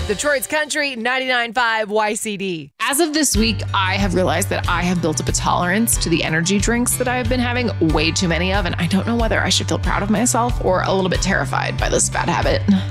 Detroit's Country 99.5 YCD. As of this week, I have realized that I have built up a tolerance to the energy drinks that I have been having way too many of, and I don't know whether I should feel proud of myself or a little bit terrified by this bad habit.